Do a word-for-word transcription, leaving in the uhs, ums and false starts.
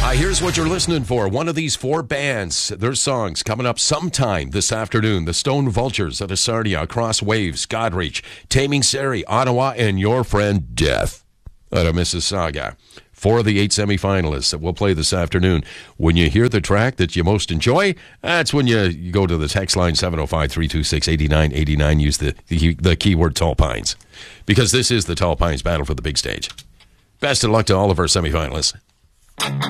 Uh, here's what you're listening for. One of these four bands, their songs coming up sometime this afternoon. The Stone Vultures out of Sarnia, Across Waves, Godreach, Taming Sari, Ottawa, and your friend Death out of Mississauga. Four of the eight semifinalists that we'll play this afternoon. When you hear the track that you most enjoy, that's when you, you go to the text line seven oh five, three two six, eight nine eight nine. Use the, the, the keyword Tall Pines, because this is the Tall Pines battle for the big stage. Best of luck to all of our semifinalists.